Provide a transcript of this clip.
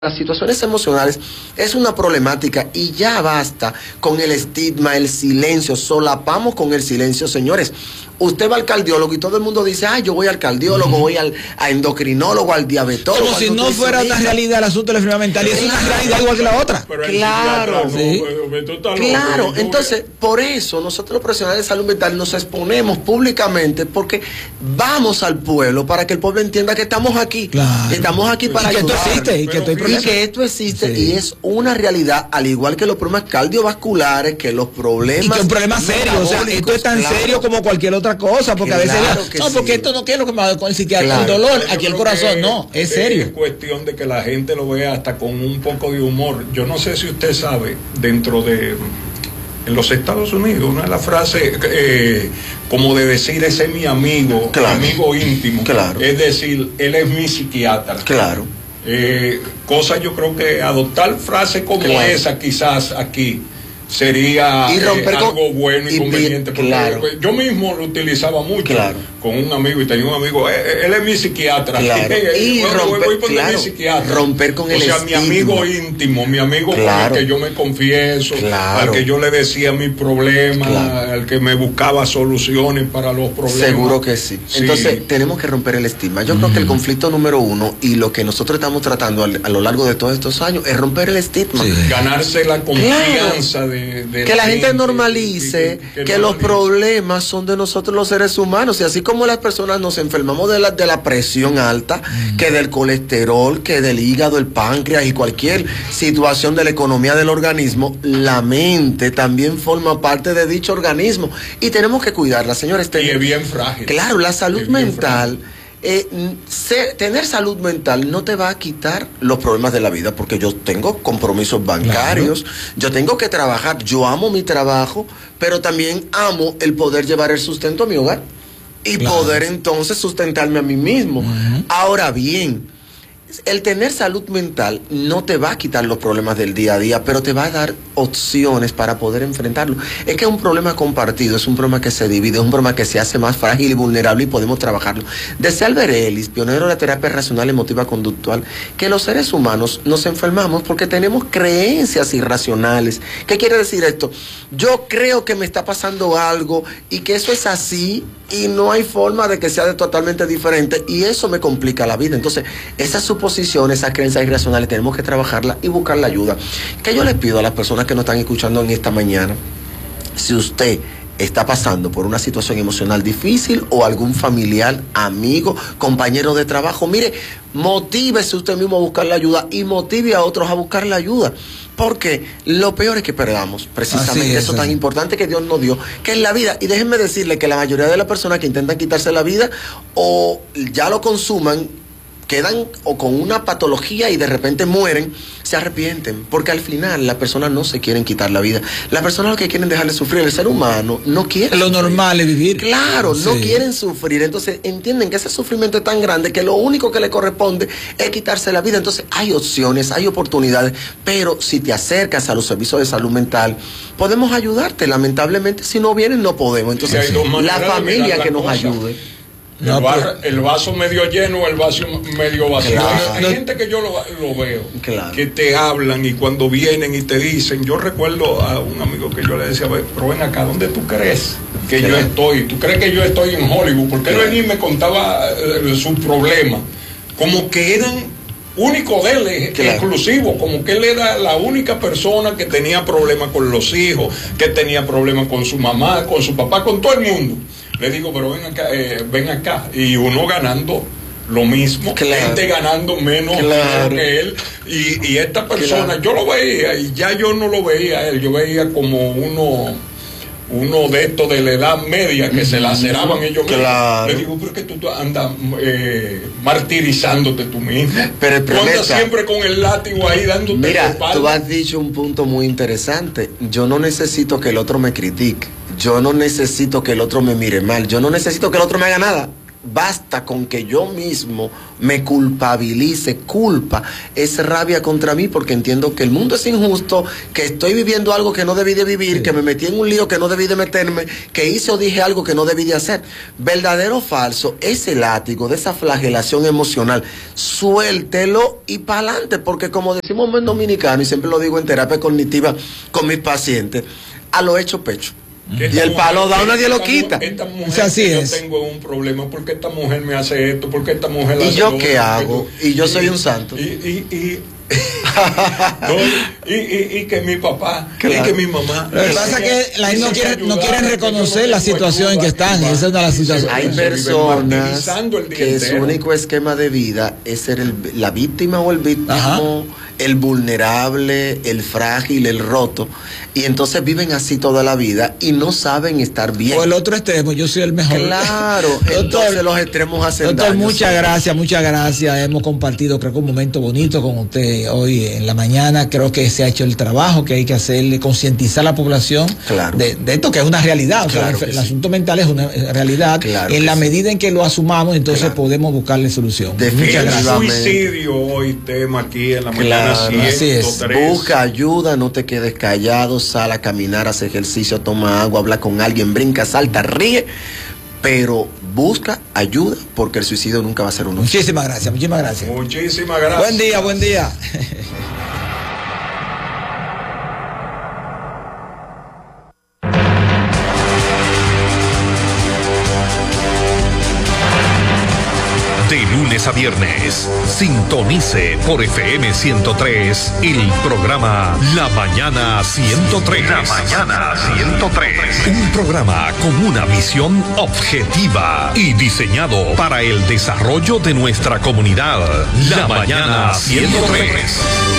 Las situaciones emocionales es una problemática y ya basta con el estigma, el silencio, solapamos con el silencio, señores. Usted va al cardiólogo y todo el mundo dice, yo voy al cardiólogo, voy a endocrinólogo, al diabetólogo. Como si no fuera una realidad el asunto de la enfermedad mental, y es una realidad igual que la otra. Claro, sí. Claro, entonces por eso nosotros los profesionales de salud mental nos exponemos públicamente porque vamos al pueblo para que el pueblo entienda que estamos aquí. Claro. Estamos aquí para que ayudar. esto existe y que esto existe sí. Y es una realidad, al igual que los problemas cardiovasculares, que los problemas. Y que un problema serio, o sea, esto es tan serio como cualquier otra cosa, porque claro, a veces no, porque esto no quiero que me haga con el psiquiatra, con dolor, aquí el corazón, no, es serio. Es cuestión de que la gente lo vea hasta con un poco de humor. Yo no sé si usted sabe, en los Estados Unidos, una de las frases como de decir, ese es mi amigo, mi amigo íntimo, es decir, él es mi psiquiatra. Claro. Cosa yo creo que adoptar frases como esa quizás aquí sería algo bueno y conveniente. Yo mismo lo utilizaba mucho con un amigo y tenía un amigo, él es mi psiquiatra. Y romper con el estigma. Mi amigo íntimo, mi amigo con el que yo me confieso, al que yo le decía mis problemas, al que me buscaba soluciones para los problemas. Seguro que sí. Entonces tenemos que romper el estigma. Yo creo que el conflicto número uno y lo que nosotros estamos tratando a lo largo de todos estos años es romper el estigma. Ganarse la confianza que la gente normalice que los problemas son de nosotros los seres humanos, y así como las personas nos enfermamos de la presión alta, que del colesterol, que del hígado, el páncreas y cualquier situación de la economía del organismo, la mente también forma parte de dicho organismo y tenemos que cuidarla, señores. Y es bien frágil. Claro, la salud mental. Tener salud mental no te va a quitar los problemas de la vida, porque yo tengo compromisos bancarios, yo tengo que trabajar, yo amo mi trabajo, pero también amo el poder llevar el sustento a mi hogar y poder entonces sustentarme a mí mismo. Ahora bien, el tener salud mental no te va a quitar los problemas del día a día, pero te va a dar opciones para poder enfrentarlo. Es que es un problema compartido, es un problema que se divide, es un problema que se hace más frágil y vulnerable y podemos trabajarlo. Decía Albert Ellis, pionero de la terapia racional emotiva conductual, que los seres humanos nos enfermamos porque tenemos creencias irracionales. ¿Qué quiere decir esto? Yo creo que me está pasando algo y que eso es así y no hay forma de que sea totalmente diferente, y eso me complica la vida. Entonces, esas suposiciones, esas creencias irracionales, tenemos que trabajarlas y buscar la ayuda. Que yo les pido a las personas que nos están escuchando en esta mañana, si usted está pasando por una situación emocional difícil o algún familiar, amigo, compañero de trabajo, mire, motívese usted mismo a buscar la ayuda y motive a otros a buscar la ayuda. Porque lo peor es que perdamos precisamente eso tan importante que Dios nos dio, que es la vida. Y déjenme decirle que la mayoría de las personas que intentan quitarse la vida o ya lo consuman, quedan o con una patología y de repente mueren, se arrepienten, porque al final las personas no se quieren quitar la vida. Las personas lo que quieren dejarle sufrir, el ser humano no quiere lo sufrir. Normal es vivir. Claro, no quieren sufrir. Entonces entienden que ese sufrimiento es tan grande que lo único que le corresponde es quitarse la vida. Entonces hay opciones, hay oportunidades, pero si te acercas a los servicios de salud mental, podemos ayudarte. Lamentablemente, si no vienen, no podemos. Entonces la familia que nos ayude. El vaso medio lleno o el vaso medio vacío. Hay gente que yo lo veo, que te hablan y cuando vienen y te dicen, yo recuerdo a un amigo que yo le decía, pero ven acá, ¿dónde tú crees que yo estoy? ¿Tú crees que yo estoy en Hollywood? Porque él venía y me contaba sus problemas, como que eran únicos de él, exclusivos, como que él era la única persona que tenía problemas con los hijos, que tenía problemas con su mamá, con su papá, con todo el mundo. Le digo, pero ven acá, y uno ganando lo mismo, gente ganando menos que él, y esta persona, yo lo veía, y ya yo no lo veía a él, yo veía como uno de estos de la edad media que se laceraban ellos mismos. Le digo, pero es que tú andas martirizándote tú mismo. Pero el problema andas siempre con el látigo ahí dándote la espalda. Tú has dicho un punto muy interesante. Yo no necesito que el otro me critique. Yo no necesito que el otro me mire mal. Yo no necesito que el otro me haga nada. basta con que yo mismo me culpabilice. Culpa es rabia contra mí porque entiendo que el mundo es injusto, que estoy viviendo algo que no debí de vivir, sí, que me metí en un lío que no debí de meterme, que hice o dije algo que no debí de hacer. Verdadero o falso, ese látigo de esa flagelación emocional, suéltelo y para adelante, porque como decimos en dominicano, y siempre lo digo en terapia cognitiva con mis pacientes, a lo hecho pecho. Y el palo dado nadie lo quita. Esta mujer, así que es. Yo tengo un problema, porque esta mujer me hace esto, porque esta mujer ¿Y yo qué hago? Y yo soy un santo. Y que mi papá, claro, y que mi mamá. Lo que pasa es que la gente no quieren reconocer la situación en que están. Esa es una de las situaciones. Hay personas que su único esquema de vida es ser la víctima o el víctima, el vulnerable, el frágil, el roto. Y entonces viven así toda la vida y no saben estar bien. O el otro extremo, yo soy el mejor. Claro, entonces los extremos hacen daño. Muchas gracias. Hemos compartido, creo que un momento bonito con usted hoy en la mañana. Creo que se ha hecho el trabajo que hay que hacerle, concientizar a la población, claro, de esto que es una realidad. Claro, o sea, el asunto mental es una realidad. Claro, en la medida en que lo asumamos, entonces podemos buscarle solución. Muchas gracias. El suicidio hoy, tema aquí en la mañana. Así es. Busca ayuda, no te quedes callado, sal a caminar, haz ejercicio, toma agua, habla con alguien, brinca, salta, ríe, pero busca ayuda porque el suicidio nunca va a ser uno. Muchísimas gracias. Muchísimas gracias. Buen día. De lunes a viernes, sintonice por FM 103 el programa La Mañana 103. La Mañana 103. Un programa con una visión objetiva y diseñado para el desarrollo de nuestra comunidad. La Mañana 103.